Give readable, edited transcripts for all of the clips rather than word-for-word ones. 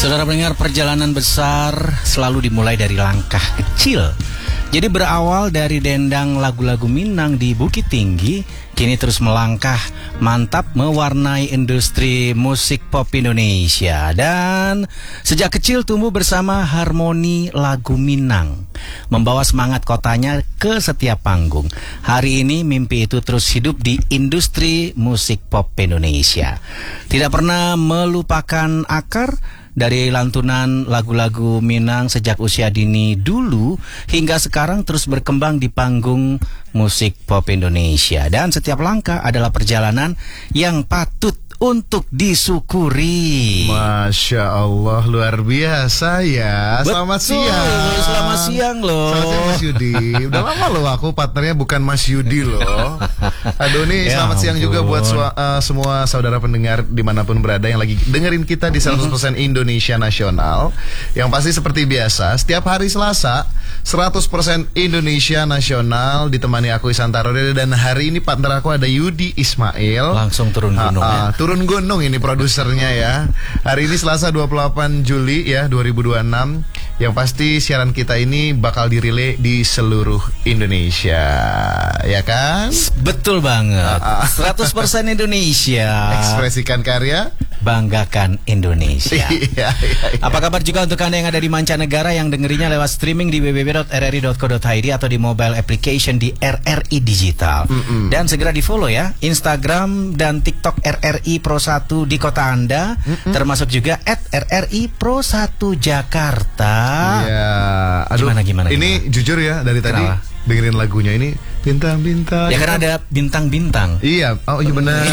Saudara pendengar, perjalanan besar selalu dimulai dari langkah kecil. Jadi berawal dari dendang lagu-lagu Minang di Bukit Tinggi, kini terus melangkah mantap mewarnai industri musik pop Indonesia. Dan sejak kecil tumbuh bersama harmoni lagu Minang, membawa semangat kotanya ke setiap panggung. Hari ini mimpi itu terus hidup di industri musik pop Indonesia. Tidak pernah melupakan akar dari lantunan lagu-lagu Minang sejak usia dini dulu hingga sekarang terus berkembang di panggung musik pop Indonesia. Dan setiap langkah adalah perjalanan yang patut untuk disyukuri. Masya Allah, luar biasa ya. Selamat siang. Selamat siang loh. Selamat siang Mas Yudi. Udah lama loh aku partnernya bukan Mas Yudi loh. Aduh nih Ya selamat siang juga buat semua saudara pendengar dimanapun berada yang lagi dengerin kita di 100% Indonesia Nasional. Yang pasti seperti biasa setiap hari Selasa 100% Indonesia Nasional ditemani aku Isantaro, dan hari ini partner aku ada Yudi Ismail. Langsung turun gunung ya. Turun gunung ini produsernya ya. Hari ini Selasa 28 Juli ya 2026. Yang pasti siaran kita ini bakal dirilai di seluruh Indonesia, ya kan? Betul banget. 100% Indonesia. Ekspresikan karya, banggakan Indonesia. Iya. Apa kabar juga untuk Anda yang ada di mancanegara yang dengerinya lewat streaming di www.rri.co.id atau di mobile application di RRI Digital. Dan segera di follow ya Instagram dan TikTok RRI Pro 1 di kota Anda, termasuk juga @RRI Pro 1 Jakarta. Iya. Aduh, Gimana? ini jujur ya dari tadi dengerin lagunya ini bintang-bintang. Ya karena ada bintang-bintang. Iya, oh iya benar.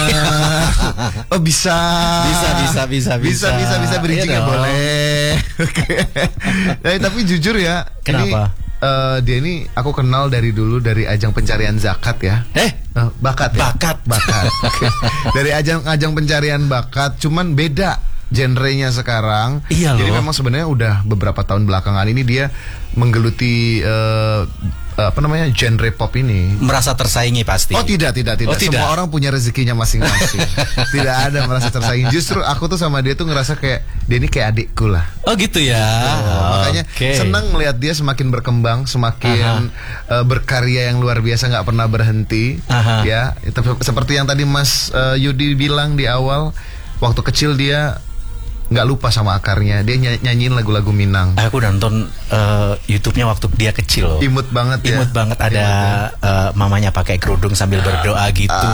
Oh bisa bridging-nya boleh. Oke. Tapi jujur ya, kenapa? Dia ini aku kenal dari dulu dari ajang pencarian zakat ya. Bakat ya. Bakat. Dari ajang pencarian bakat, cuman beda genrenya sekarang. Iya loh. Jadi memang sebenarnya udah beberapa tahun belakangan ini dia menggeluti genre pop ini. Merasa tersaingi pasti. Oh tidak. Semua orang punya rezekinya masing-masing. Tidak ada merasa tersaingi. Justru aku tuh sama dia tuh ngerasa kayak dia ini kayak adikku lah. Oh gitu ya. Makanya senang melihat dia semakin berkembang, semakin berkarya yang luar biasa, nggak pernah berhenti. Ya, seperti yang tadi Mas Yudi bilang di awal, waktu kecil dia nggak lupa sama akarnya. Dia nyanyiin lagu-lagu Minang. Aku nonton YouTube-nya waktu dia kecil loh. Imut banget ya. Imut banget, ada mamanya pakai kerudung sambil berdoa gitu.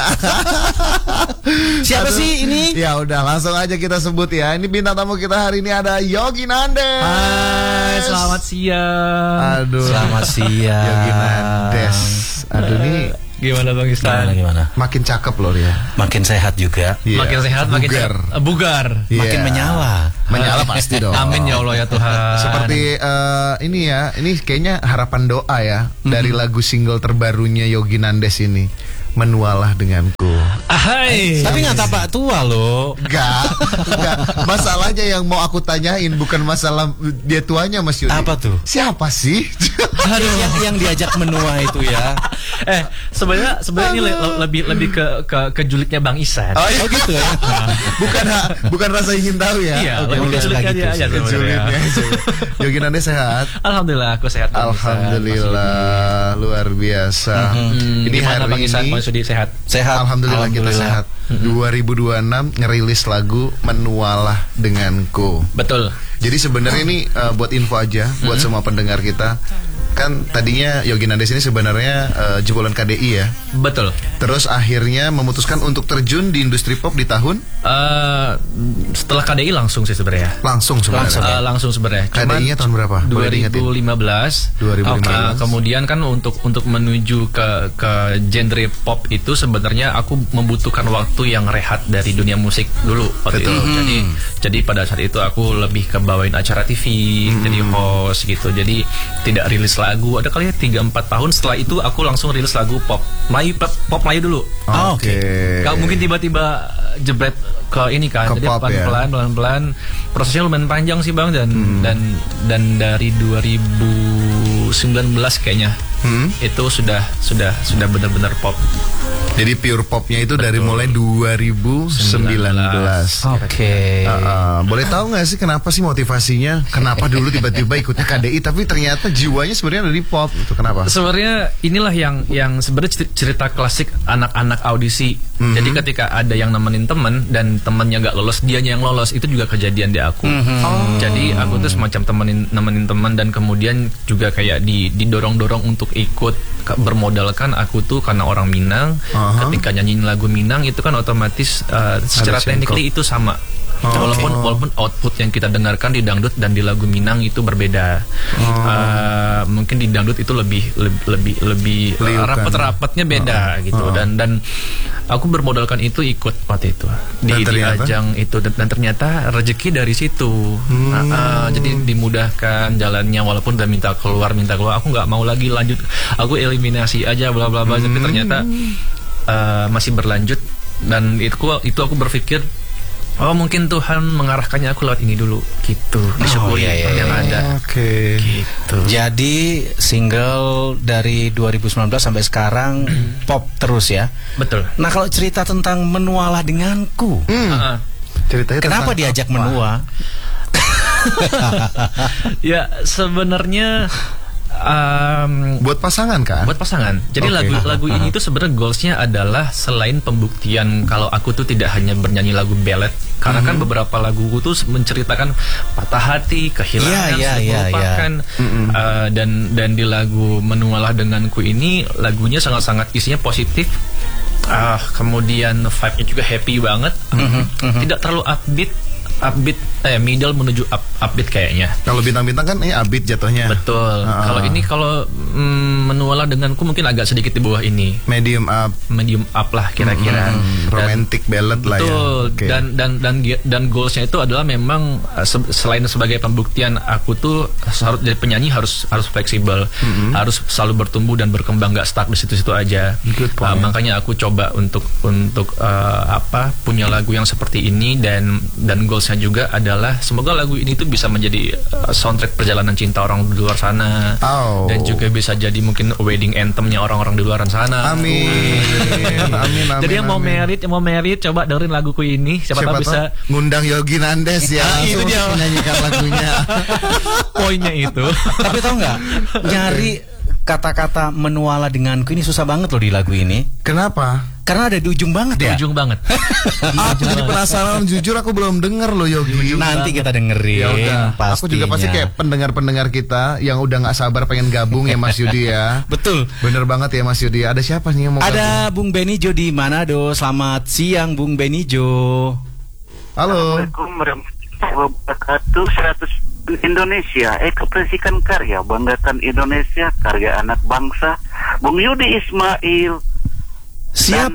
Siapa sih ini? Ya udah langsung aja kita sebut ya. Ini bintang tamu kita hari ini ada Yogi Nandes. Hai, selamat siang. Aduh. Selamat siang. Yogi Nandes. Aduh nih. Gimana Bang Istan? Gimana? Makin cakep loh dia. Makin sehat juga. Makin sehat, makin bugar. Makin menyala. Menyala pasti dong. Amin ya Allah ya Tuhan. Seperti ini ya, ini kayaknya harapan doa ya dari lagu single terbarunya Yogi Nandes ini, Menualah Denganku. Hai. Tapi nggak tapak tua loh. Enggak. Masalahnya yang mau aku tanyain bukan masalah dia tuanya Mas Yudi. Apa tuh? Siapa sih? Aduh, yang diajak menua itu ya. Sebenarnya ini lebih ke julidnya Bang Isan. Oh gitu ya. Bukan rasa ingin tahu ya. Iya, lebih ke julidnya dia aja sebenarnya. Yogi Nandes sehat? Alhamdulillah aku sehat. Alhamdulillah, luar biasa. Ini hari Bang Isan, ini Mas Yudi sehat. Alhamdulillah kita sehat. 2026 ngerilis lagu Menualah Denganku. Betul. Jadi sebenarnya ini buat info aja buat semua pendengar kita. Kan tadinya Yogi Nandes ini sebenarnya jebolan KDI ya. Betul. Terus akhirnya memutuskan untuk terjun di industri pop di tahun setelah KDI langsung sih sebenarnya. Langsung sebenarnya. KDI-nya tahun berapa? 2015. Kemudian kan untuk menuju ke genre pop itu sebenarnya aku membutuhkan waktu yang rehat dari dunia musik dulu waktu itu. Jadi pada saat itu aku lebih ke bawain acara TV, jadi host gitu. Jadi tidak rilis lagu. Ada kali 3-4 tahun setelah itu aku langsung rilis lagu pop Melayu dulu. Oke. Kalau mungkin tiba-tiba jebret ke ini kan, ke jadi pelan-pelan prosesnya lumayan panjang sih Bang, dan dari 2019 kayaknya itu sudah benar-benar pop. Jadi pure popnya itu dari mulai 2019. Oke. Boleh tahu nggak sih kenapa sih motivasinya? Kenapa dulu tiba-tiba ikutnya KDI tapi ternyata jiwanya sebenarnya dari pop? Itu kenapa? Sebenarnya inilah yang sebenarnya cerita klasik anak-anak audisi. Jadi ketika ada yang nemenin temen dan temennya nggak lolos, dianya yang lolos, itu juga kejadian di aku. Jadi aku tuh semacam nemenin teman dan kemudian juga kayak didorong-dorong untuk ikut, bermodalkan aku tuh karena orang Minang. Ketika nyanyiin lagu Minang itu kan otomatis secara technically itu sama. Walaupun output yang kita dengarkan di dangdut dan di lagu Minang itu berbeda. Mungkin di dangdut itu lebih rapat-rapatnya beda gitu. Dan aku bermodalkan itu ikut waktu itu di ajang itu dan ternyata rezeki dari situ. Jadi dimudahkan jalannya walaupun udah minta keluar aku nggak mau lagi lanjut, aku eliminasi aja bla bla bla. Tapi ternyata masih berlanjut dan itu aku berpikir mungkin Tuhan mengarahkannya aku lewat ini dulu gitu. Disyukuri yang ada. Oke. Gitu. Jadi single dari 2019 sampai sekarang pop terus ya. Betul. Nah, kalau cerita tentang Menualah Denganku, Ceritanya kenapa tentang diajak apa? menua? Ya sebenarnya buat pasangan kan? buat pasangan. Jadi lagu ini tuh sebenarnya goalsnya adalah selain pembuktian kalau aku tuh tidak hanya bernyanyi lagu ballad, karena kan beberapa laguku tuh menceritakan patah hati, kehilangan, melupakan. Dan di lagu Menualah Denganku ini lagunya sangat-sangat isinya positif. Kemudian vibe-nya juga happy banget. Tidak terlalu upbeat, middle menuju upbeat kayaknya. Kalau bintang-bintang kan ini upbeat jatuhnya. Betul. Kalau ini Menualah Denganku mungkin agak sedikit di bawah ini. Medium up lah kira-kira. Romantic ballad lah ya. Betul. Okay. Dan goalsnya itu adalah memang selain sebagai pembuktian aku tuh harus jadi penyanyi harus fleksibel, harus selalu bertumbuh dan berkembang, nggak stuck di situ-situ aja. Makanya aku coba untuk punya lagu yang seperti ini dan goalsnya juga adalah semoga lagu ini tuh bisa menjadi soundtrack perjalanan cinta orang di luar sana. Dan juga bisa jadi mungkin wedding anthemnya orang-orang di luar sana. Amin. Jadi yang mau merit coba dengerin laguku ini, siapa tahu bisa ngundang Yogi Nandes ya. Itu dia menyanyikan lagunya. Poinnya itu. Tapi tau nggak, nyari kata-kata Menualah Denganku ini susah banget loh di lagu ini. Kenapa? Karena ada di ujung banget ya. Ujung banget. Aku jadi penasaran, jujur aku belum denger loh Yogi. Nanti kita dengerin. Aku juga pasti kayak pendengar-pendengar kita yang udah nggak sabar pengen gabung ya Mas Yudi ya. Betul. Bener banget ya Mas Yudi. Ada siapa nih yang mau Ada Bung Benijo di Manado. Selamat siang Bung Benijo. Halo. Assalamualaikum warahmatullahi wabarakatuh. 100 Indonesia, kepresikan karya, banggakan Indonesia, karya anak bangsa. Bung Yudi Ismail. Siap.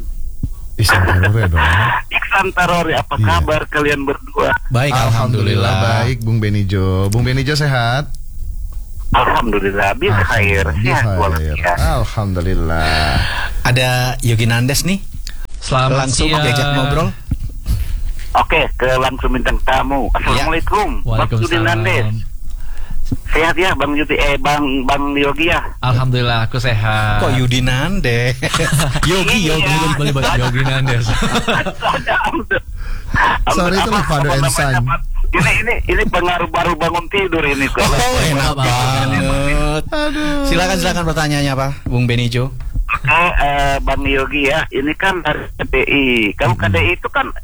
Iksan Tarore, apa kabar kalian berdua? Baik, alhamdulillah baik Bung Benijo. Bung Benijo sehat? Alhamdulillah, khair. Sehat walafiat. Alhamdulillah. Ada Yogi Nandes nih. Selamat langsung siang. diajak ngobrol. Oke, langsung bintang tamu. Assalamualaikum. Bang Yudi Nandes. Sehat ya Bang Yudi, Bang Yogi ya. Alhamdulillah aku sehat. Kok Yudi Nandes? Yogi boleh Yogi Nandes. Sorry itu Father and Son. Ini pengaruh baru bangun tidur ini kok. Enak banget. Aduh. Silakan pertanyaannya apa, Bung Benijo? Oke, Bang Yogi ya, ini kan dari KDI. Kalau KDI itu kan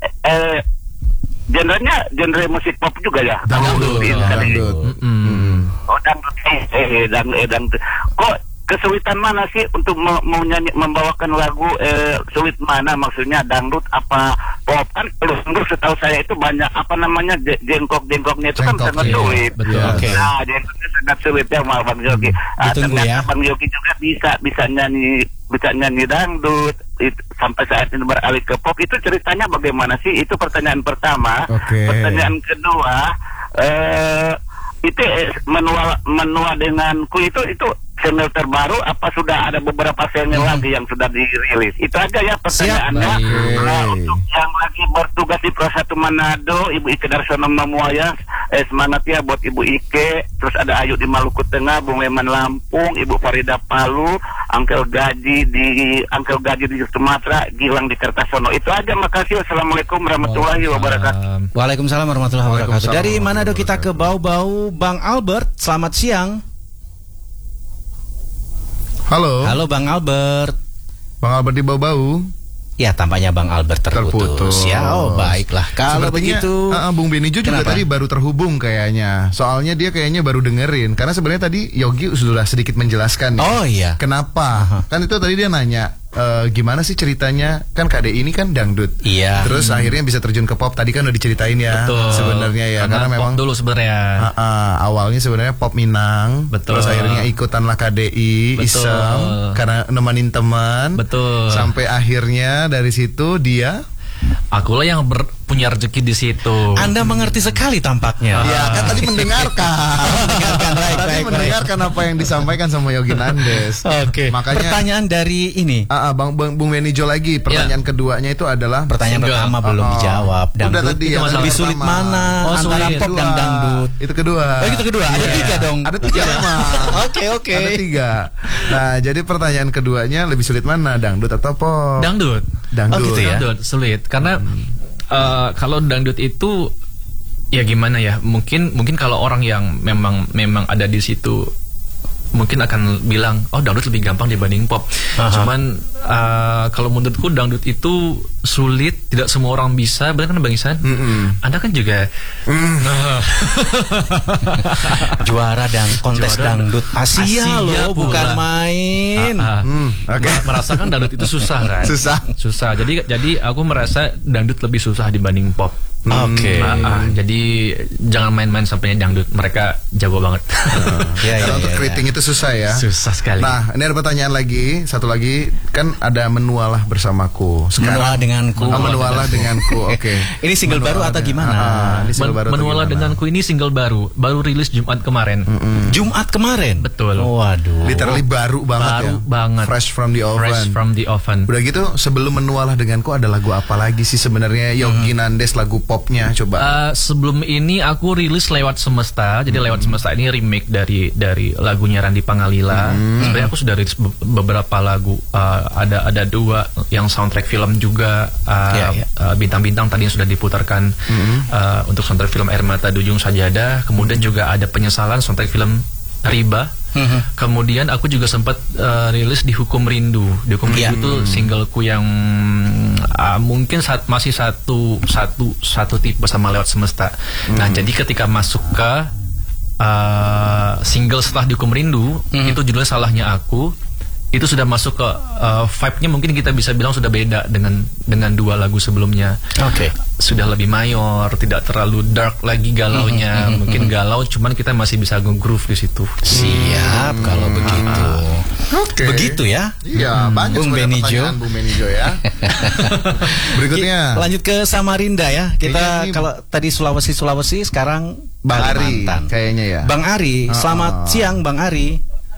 genre musik pop juga ya. Dangdut. Oh, dangdut. Kok kesulitan mana sih untuk membawakan lagu sulit mana, maksudnya dangdut apa pop? Kan kalau dangdut setahu saya itu banyak jengkok-jengkoknya itu kan sangat sulit. Betul. Okay. Nah, jengkoknya sangat sulit ya Bang Yogi. Ditunggu ya. Bang Yogi juga bisa nyanyi dangdut sampai saat ini beralih ke pop. Itu ceritanya bagaimana sih? Itu pertanyaan pertama. Pertanyaan kedua, itu menua denganku itu single terbaru apa sudah ada beberapa single lagi yang sudah dirilis? Itu aja ya pertanyaannya. Nah, untuk yang lagi bertugas di Pro 1 Manado, Ibu Ike Darsono Mamuaya, semangat ya buat Ibu Ike, terus ada Ayu di Maluku Tengah, Bung Leman Lampung, Ibu Farida Palu, Angkel Gaji di Sumatera, Gilang di Kertasono. Itu aja, makasih. Assalamualaikum warahmatullahi wabarakatuh. Waalaikumsalam warahmatullahi wabarakatuh. Dari Manado kita ke Bau-Bau, Bang Albert, selamat siang. Halo. Halo Bang Albert. Bang Albert di Bau-Bau. Ya, tampaknya Bang Albert terputus. Ya, baiklah. Kalau begitu, Bung Benijo juga tadi baru terhubung kayaknya. Soalnya dia kayaknya baru dengerin. Karena sebenarnya tadi Yogi sudah sedikit menjelaskan. Oh iya. Kenapa? Kan itu tadi dia nanya, gimana sih ceritanya? Kan KDI ini kan dangdut. Iya. Terus akhirnya bisa terjun ke pop. Tadi kan udah diceritain ya. Sebenarnya ya. Karena memang pop dulu sebenarnya. Awalnya sebenarnya pop Minang. Betul. Terus akhirnya ikutanlah KDI, iseng karena nemenin teman. Betul. Sampai akhirnya dari situ dia, akulah yang punya rezeki di situ. Anda mengerti sekali tampaknya. Ya kan tadi mendengarkan. Mendengarkan apa yang disampaikan sama Yogi Nandes. Oke. Makanya pertanyaan dari ini. Bung Benijo lagi. Pertanyaan keduanya itu adalah pertanyaan pertama belum dijawab. Udah tadi itu lebih sulit mana antara sulit. pop dan dangdut? Itu kedua. Itu kedua. Ada tiga dong. Ada tiga memang. Oke. Ada tiga. Nah, jadi pertanyaan keduanya lebih sulit mana, dangdut atau pop? Dangdut. Oh gitu ya. Dangdut sulit karena kalau dangdut itu ya gimana ya, mungkin kalau orang yang memang ada di situ mungkin akan bilang dangdut lebih gampang dibanding pop. Cuman kalau menurutku dangdut itu sulit, tidak semua orang bisa. Benar kan Bang Isan? Anda kan juga juara dan kontes dangdut Asia loh, bukan main. Merasakan dangdut itu susah kan? Susah. Jadi aku merasa dangdut lebih susah dibanding pop. Oke. Jadi jangan main-main sampai dangdut, mereka jago banget. Untuk keriting itu susah ya. Susah sekali. Nah, ini ada pertanyaan lagi, satu lagi, kan ada Menualah Bersamaku. Menualah denganku. Menualah denganku. Oke. Ini single baru atau gimana? Menualah denganku ini single baru rilis Jumat kemarin. Jumat kemarin. Betul. Waduh. Literally baru banget banget. Fresh from the oven. Udah gitu, sebelum Menualah denganku ada lagu apa lagi sih sebenarnya Yogi Nandes, lagu popnya coba? Sebelum ini aku rilis Lewat Semesta. Jadi Lewat Semesta ini remake dari lagunya Randy Pangalila. Sebenarnya aku sudah rilis beberapa lagu. Ada dua yang soundtrack film juga. Bintang-bintang tadi yang sudah diputarkan untuk soundtrack film Air Mata Dujung Sajadah. Kemudian juga ada Penyesalan, soundtrack film Riba. Kemudian aku juga sempat rilis di Hukum Rindu. Di Hukum Rindu itu singleku yang mungkin masih satu tipe sama Lewat Semesta. Nah, jadi ketika masuk ke single setelah di Hukum Rindu, itu judulnya Salahnya Aku. Itu sudah masuk ke vibe-nya, mungkin kita bisa bilang sudah beda dengan dua lagu sebelumnya. Oke. Sudah lebih mayor, tidak terlalu dark lagi galaunya. Mungkin galau, cuman kita masih bisa groove di situ. Siap kalau begitu. Oke. Begitu ya. Iya, banyak Bung Benijo. Bung Benijo ya. Berikutnya lanjut ke Samarinda ya. Kita kalau tadi Sulawesi, sekarang Bang Ari Kalimantan. kayaknya ya. Bang Ari, selamat siang Bang Ari.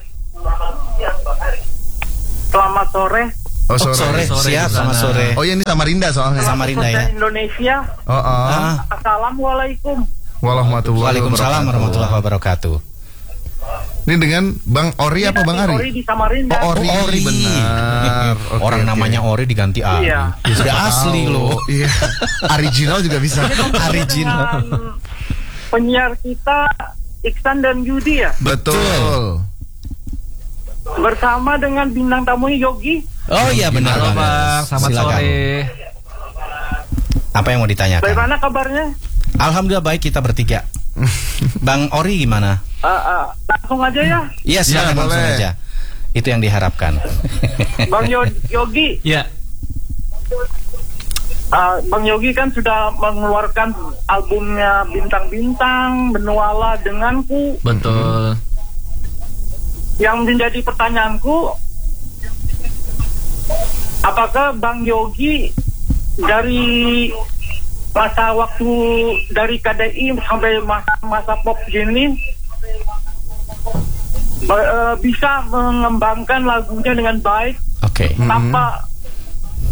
Selamat sore. Sore. Siap, selamat sore. Oh iya, ini Samarinda soalnya. Samarinda ya. Indonesia. Assalamualaikum. Waalaikumsalam warahmatullahi wabarakatuh. Ini dengan Bang Ori apa Bang Ari? Ori di Samarinda. Ori. Benar. Orang namanya Ori diganti Ari. Iya. Sudah asli loh. Iya. Original juga bisa. Original. Penyiar kita Iksan dan Yudi ya. Betul. Bersama dengan bintang tamunya Yogi. Oh iya benar. Halo Bang, selamat sore. Apa yang mau ditanyakan? Bagaimana kabarnya? Alhamdulillah baik, kita bertiga. Bang Ori gimana? Langsung aja ya. Iya silakan, langsung aja. Itu yang diharapkan. Bang Yogi. Ya. Bang Yogi kan sudah mengeluarkan albumnya Bintang-Bintang, Menualah Denganku. Betul. Yang menjadi pertanyaanku, apakah Bang Yogi dari masa waktu dari KDI sampai masa pop gini bisa mengembangkan lagunya dengan baik,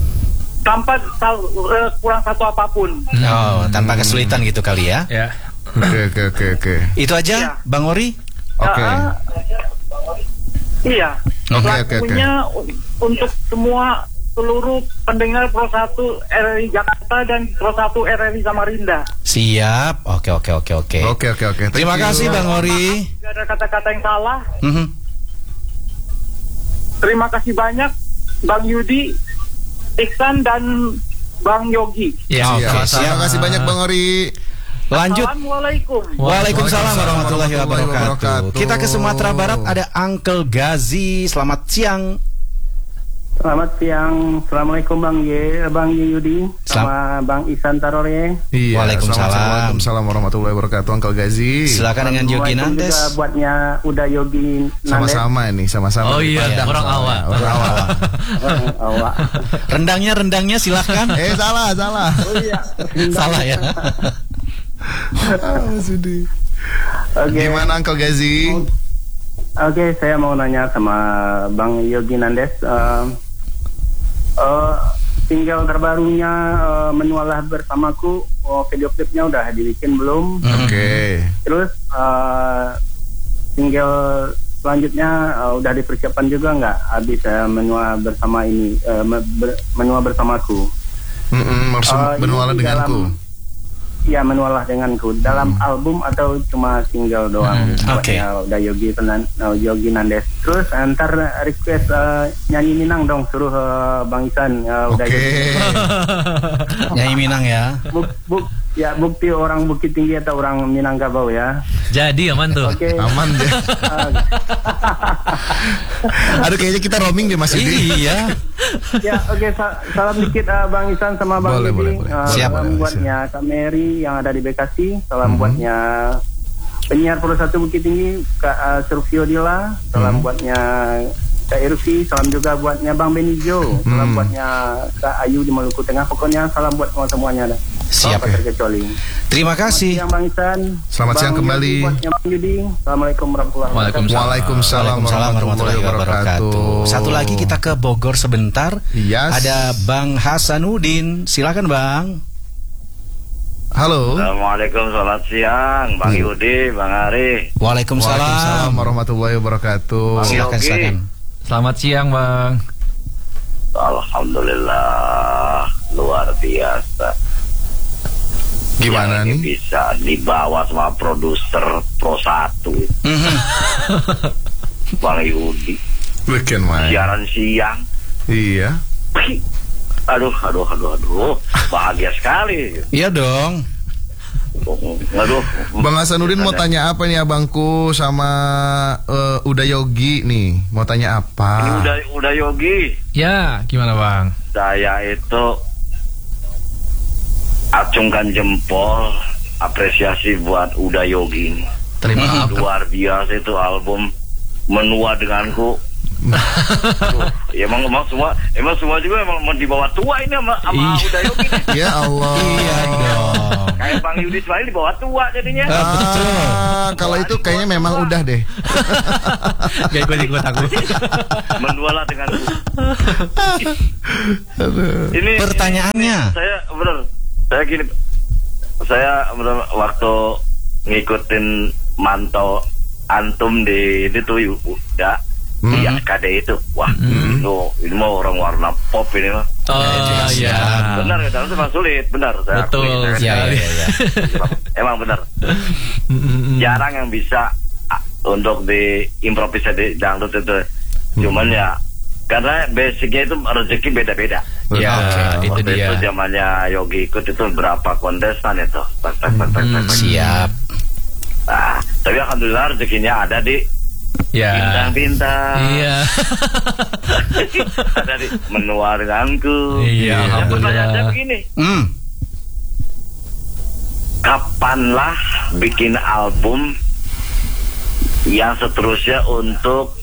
tanpa kurang satu apapun? Tanpa kesulitan gitu kali ya? Ya. Oke. Itu aja, Bang Ori. Oke. Iya. Lagunya untuk semua seluruh pendengar Pro 1 RRI Jakarta dan Pro 1 RRI Samarinda. Siap. Oke. Oke. Terima kasih Bang Ori. Tidak ada kata-kata yang salah. Mhm. Terima kasih banyak Bang Yudi, Iksan dan Bang Yogi. Ya, Oke, Terima kasih banyak Bang Ori. Lanjut. Assalamualaikum. Waalaikumsalam warahmatullahi wabarakatuh. wabarakatuh. Kita ke Sumatera Barat, ada Uncle Gazi. Selamat siang. Selamat siang, Assalamualaikum Bang Yudi, sama Bang Ihsan Tarore. Iya, Waalaikumsalam. Waalaikumsalam warahmatullahi wabarakatuh, Uncle Gazi. Silakan dengan Yogi Assalamualaikum Nandes. juga buatnya Uda Yogi Nandes. Sama-sama nih, sama-sama. Oh di iya, Padang orang soalnya. awak. Orang awak. Awak. Rendangnya silahkan. Salah. Oh iya. Salah ya. Oke. Gimana Uncle Gazi? Oke, saya mau nanya sama Bang Yogi Nandes. Single terbarunya Menualah Bersamaku, video klipnya udah dibikin belum? Oke. Terus single selanjutnya udah dipersiapkan juga nggak? Habis Menua Bersama ini, Menua Bersamaku. Menualah denganku. Ya, Menualah denganku. Dalam album atau cuma single doang? Oke. Udah Yogi Nandes. Terus antar request nyanyi Minang dong, suruh Bang Ihsan. Udah Oke. Nyanyi Minang ya. Bukti orang Bukit Tinggi atau orang Minangkabau ya. Jadi aman tuh. Oke. Aman deh. Aduh, kayaknya kita roaming deh Mas Yudi. Iya. Ya, oke. Salam dikit Bang Ihsan sama Bang Boleh. Yudi. Siap. Salam buatnya Kak Mary yang ada di Bekasi. Salam buatnya penyiar Pro 1 Bukit Tinggi Kak Survio Dila. Salam buatnya Kak Irvi. Salam juga buatnya Bang Benijo. Salam buatnya Kak Ayu di Maluku Tengah. Pokoknya salam buat semuanya dah. Siap. Tanpa terkecuali. Terima kasih. Selamat siang Bang Ihsan. Selamat siang kembali. Yudi, buatnya Bang Yudi. Assalamualaikum warahmatullahi wabarakatuh. Waalaikumsalam warahmatullahi wabarakatuh. Satu lagi kita ke Bogor sebentar. Yes. Ada Bang Hasanuddin. Silakan Bang. Halo. Assalamualaikum, selamat siang Bang Yudi, Bang Ari. Waalaikumsalam. warahmatullahi wabarakatuh. Silakan. Selamat siang, Bang. Alhamdulillah, luar biasa. Gimana Yang ini nih? bisa dibawa sama produser Pro 1 Bang Yudi. Weekend main. Siaran siang. Iya. Aduh, bahagia sekali. Iya dong. Aduh. Bang Hasanuddin mau tanya apa nih abangku sama Uda Yogi nih? Mau tanya apa? Ini udah Yogi. Ya, gimana, Bang? Saya itu acungkan jempol, apresiasi buat Uda Yogi. Terima kasih. Luar biasa itu album Menua Denganku. Aduh, ya emang semua juga emang mau dibawa tua ini sama Uda Yogi nih. Ya Allah. Iya dong. Kayak Bang Yudi Ismail dibawa tua jadinya. Kalau itu kayaknya memang udah deh. Gak ikut aku. Menualah Denganku. Ini Pertanyaannya. Saya bener waktu ngikutin mantau antum di itu udah di SKD itu, wah, ini mau orang warna pop ini mah. Oh iya. Benar ya, itu memang sulit, benar. Saya Betul. akui, Iya. emang benar. Jarang yang bisa untuk diimprovisasi dangdut itu. Cuman ya karena basicnya itu rezeki beda-beda. Ya, itu Waktu dia. itu zamannya Yogi ikut itu berapa kontestan itu. Siap. Nah, tapi alhamdulillah rezekinya ada di Ya. bintang-bintang. Iya. Ada di Menua Denganku. Iya, Yang alhamdulillah. pertanyaan saya begini, kapanlah bikin album yang seterusnya untuk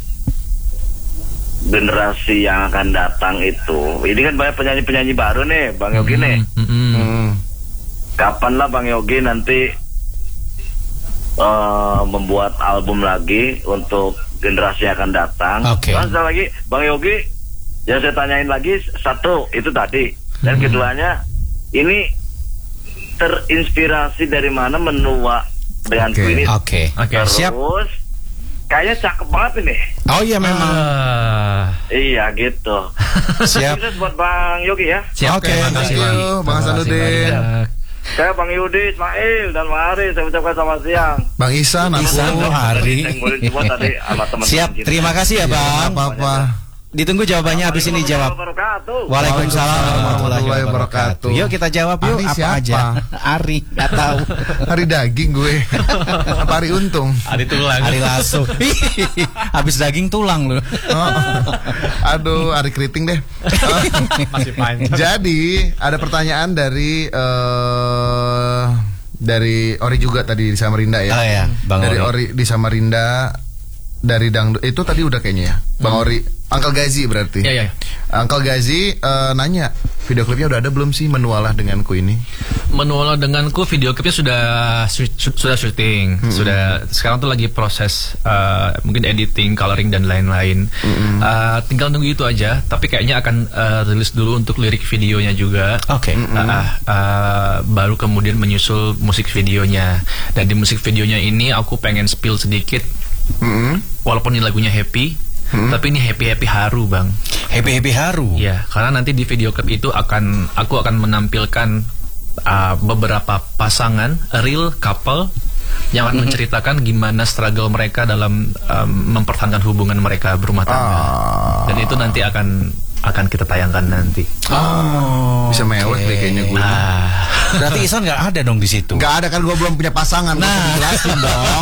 generasi yang akan datang itu? Ini kan banyak penyanyi-penyanyi baru nih, Bang Yogi nih. Kapanlah Bang Yogi nanti membuat album lagi untuk generasi yang akan datang? Oke. Terus ada lagi, Bang Yogi, yang saya tanyain lagi satu itu tadi, dan keduanya ini terinspirasi dari mana Menua dengan Queen. Oke. Terus Siap. kayaknya cakep banget ini. Oh iya memang. Iya gitu. Siap. Sukses buat Bang Yogi ya. Siap. Oke, Thank you, Bang Hasanuddin. Saya Bang Yudi, Ismail, dan Bang Ari, saya ucapkan selamat siang. Bang Ihsan, aku. Hari. Siap. Terima kasih ya Bang. Apa-apa. Ditunggu jawabannya habis ini jawab. Waalaikumsalam warahmatullahi wabarakatuh. Yuk kita jawab yuk. Ari Apa siapa? aja? Ari, nggak tahu. Hari daging gue. Apa Ari Untung? Ari tulang. Ari Lasso. Habis daging tulang loh. Aduh, Ari Keriting deh. Masih panjang. Jadi ada pertanyaan dari Ori juga tadi di Samarinda ya. Oh ya, Bang Dari Ori. Ori di Samarinda, dari Dangdut itu tadi udah kayaknya ya. Bang Ori, Uncle Gazi berarti. Iya. Uncle Gazi nanya, video klipnya udah ada belum sih Menualah Denganku ini? Menualah Denganku video klipnya sudah syuting. Sudah sekarang tuh lagi proses mungkin editing, coloring dan lain-lain. Tinggal nunggu itu aja, tapi kayaknya akan rilis dulu untuk lirik videonya juga. Oke. Baru kemudian menyusul musik videonya. Dan di musik videonya ini aku pengen spill sedikit. Walaupun ini lagunya happy, tapi ini happy haru Bang. Happy haru. Ya, karena nanti di video klip itu aku akan menampilkan beberapa pasangan real couple yang akan menceritakan gimana struggle mereka dalam mempertahankan hubungan mereka berumah tangga. Dan itu nanti akan kita tayangkan nanti. Bisa mewek deh kayaknya gue. Berarti Ihsan nggak ada dong di situ. Nggak ada kan, gue belum punya pasangan. Nah, jelasin dong.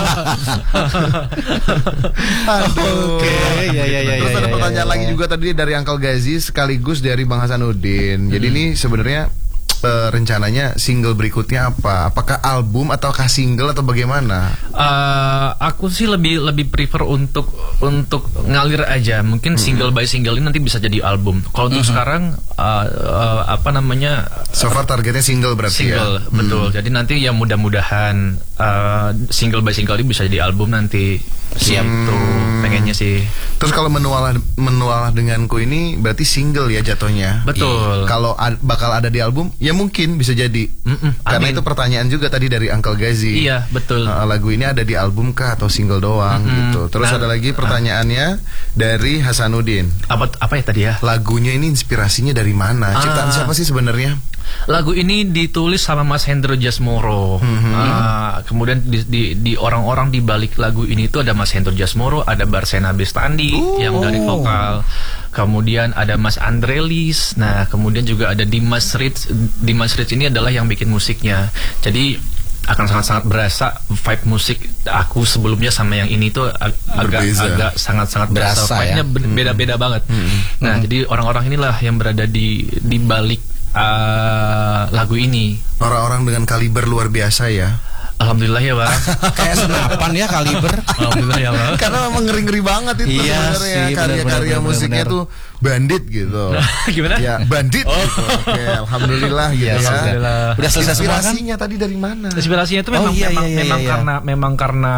Aduh. Oke, ya. Terus ada pertanyaan lagi juga tadi dari Uncle Gazi sekaligus dari Bang Hasanuddin. Jadi ini sebenarnya rencananya single berikutnya apa? Apakah album ataukah single atau bagaimana? Aku sih lebih prefer untuk ngalir aja. Mungkin single by single ini nanti bisa jadi album. Kalau untuk sekarang apa namanya? So far targetnya single berarti single, ya. Betul. Jadi nanti ya mudah-mudahan single by single ini bisa jadi album nanti. Siap tuh pengennya sih. Terus kalau Menualah Denganku ini berarti single ya jatuhnya. Betul. Kalau bakal ada di album ya mungkin bisa jadi. Karena itu pertanyaan juga tadi dari Uncle Gazi. Iya, betul. Lagu ini ada di album kah atau single doang gitu. Terus ada lagi pertanyaannya dari Hasanuddin. Apa ya tadi ya? Lagunya ini inspirasinya dari mana? Ciptaan siapa sih sebenarnya? Lagu ini ditulis sama Mas Hendro Jasmoro. Kemudian di orang-orang di balik lagu ini itu ada Mas Hendro Jasmoro, ada Barsena Bestandi yang dari vokal. Kemudian ada Mas Andrelis. Nah, kemudian juga ada Dimas Ritz. Dimas Ritz ini adalah yang bikin musiknya. Jadi akan sangat-sangat berasa vibe musik aku sebelumnya sama yang ini tuh agak sangat-sangat berasa. Vibe-nya beda-beda banget. Nah, jadi orang-orang inilah yang berada di balik lagu ini. Orang-orang dengan kaliber luar biasa ya. Alhamdulillah ya Bang. Kayak senapan ya kaliber. Alhamdulillah ya Bang. Karena memang ngeri-ngeri banget itu Iya sebenarnya sih, karya-karya musiknya bener. tuh bandit gitu. Gimana? Ya, bandit gitu. Oke, alhamdulillah gitu ya. Alhamdulillah. Udah selesai semua kan? Inspirasinya tadi dari mana? Inspirasinya itu memang karena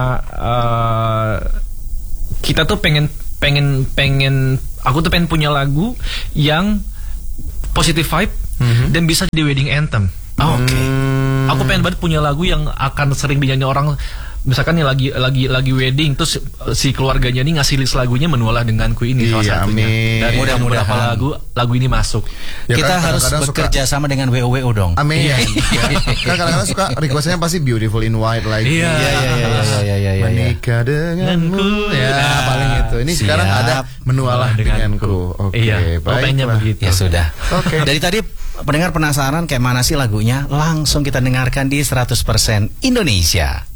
kita tuh pengen aku tuh pengen punya lagu yang positive vibe dan bisa jadi wedding anthem. Oke. Aku pengen banget punya lagu yang akan sering dinyanyi orang. Misalkan nih lagi wedding, terus si keluarganya nih ngasih list lagunya Menualah Denganku ini salah satunya. Amin. Dari beberapa lagu ini masuk. Ya Kita kan, harus kadang-kadang bekerja sama dengan WOWO dong. Amin. Kan kadang-kadang suka requestnya pasti Beautiful in White like Iya. Menikah denganmu. Ya, paling itu. Ini sekarang ada Menualah Denganku. Oke, Iya, pengennya begitu. Ya sudah. Oke. Dari tadi pendengar penasaran kayak mana sih lagunya? Langsung kita dengarkan di 100% Indonesia.